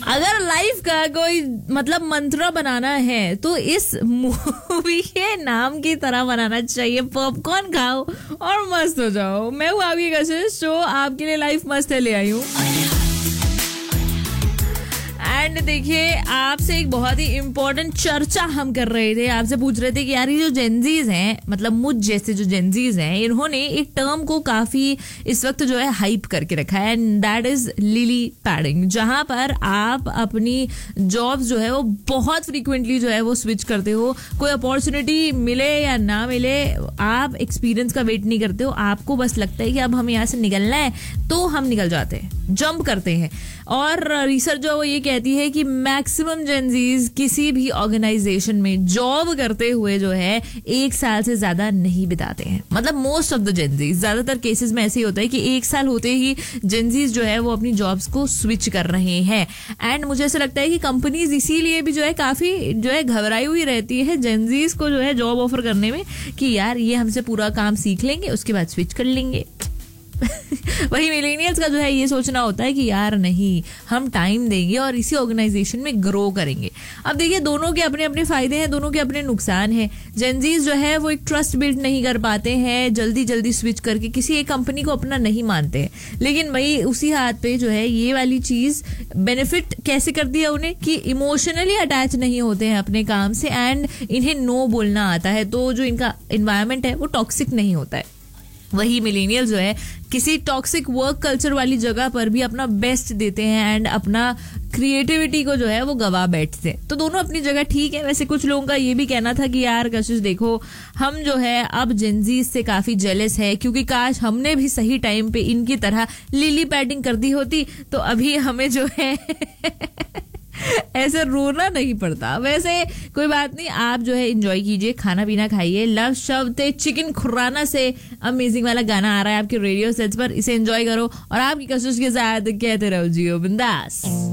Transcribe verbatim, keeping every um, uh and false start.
अगर लाइफ का कोई मतलब मंत्र बनाना है तो इस मूवी के नाम की तरह बनाना चाहिए। पॉपकॉर्न खाओ और मस्त हो जाओ। मैं हूँ आपकी कशिश, जो आपके लिए लाइफ मस्त है ले आई हूँ। एंड देखिए, आपसे एक बहुत ही इम्पोर्टेंट चर्चा हम कर रहे थे। आपसे पूछ रहे थे कि यार ये जो जेंजीज हैं, मतलब मुझ जैसे जो जेंजीज हैं, इन्होंने एक टर्म को काफी इस वक्त जो है हाइप करके रखा है, and that is lily padding, जहां पर आप अपनी जॉब्स जो है वो बहुत फ्रीक्वेंटली जो है वो स्विच करते हो। कोई अपॉर्चुनिटी मिले या ना मिले, आप एक्सपीरियंस का वेट नहीं करते हो। आपको बस लगता है कि अब हमें यहाँ से निकलना है तो हम निकल जाते हैं, जंप करते हैं। और रिसर्च जो वो ये कहती है कि मैक्सिमम जेंजीज किसी भी ऑर्गेनाइजेशन में जॉब करते हुए जो है एक साल से ज्यादा नहीं बिताते हैं। मतलब मोस्ट ऑफ द जेंजीज, ज्यादातर केसेस में ऐसे ही होता है कि एक साल होते ही जेंजीज जो है वो अपनी जॉब्स को स्विच कर रहे हैं। एंड मुझे ऐसा लगता है कि कंपनीज इसीलिए भी जो है काफी जो है घबराई हुई रहती है जेंजीज को जो है जॉब ऑफर करने में, कि यार ये हमसे पूरा काम सीख लेंगे, उसके बाद स्विच कर लेंगे। वही मिलेनियल्स का जो है ये सोचना होता है कि यार नहीं, हम टाइम देंगे और इसी ऑर्गेनाइजेशन में ग्रो करेंगे। अब देखिए, दोनों के अपने अपने फायदे हैं, दोनों के अपने नुकसान हैं। जेंजीज जो है वो एक ट्रस्ट बिल्ड नहीं कर पाते हैं, जल्दी जल्दी स्विच करके किसी एक कंपनी को अपना नहीं मानते हैं। लेकिन वही उसी हाथ पे जो है ये वाली चीज बेनिफिट कैसे कर दिया उन्हें कि इमोशनली अटैच नहीं होते हैं अपने काम से, एंड इन्हें नो बोलना आता है, तो जो इनका एनवायरमेंट है वो टॉक्सिक नहीं होता है। वही मिलेनियल जो है किसी टॉक्सिक वर्क कल्चर वाली जगह पर भी अपना बेस्ट देते हैं एंड अपना क्रिएटिविटी को जो है वो गवा बैठते हैं। तो दोनों अपनी जगह ठीक है। वैसे कुछ लोगों का ये भी कहना था कि यार कशिश देखो, हम जो है अब जेंजीज से काफी जेलस है, क्योंकि काश हमने भी सही टाइम पे इनकी तरह लिली पैडिंग कर दी होती तो अभी हमें जो है ऐसे रोना नहीं पड़ता। वैसे कोई बात नहीं, आप जो है एंजॉय कीजिए, खाना पीना खाइए। लव शब्द चिकन खुराना से अमेजिंग वाला गाना आ रहा है आपके रेडियो सेट्स पर, इसे एंजॉय करो और आपकी कशिश के साथ कहते रहो जियो बिंदास।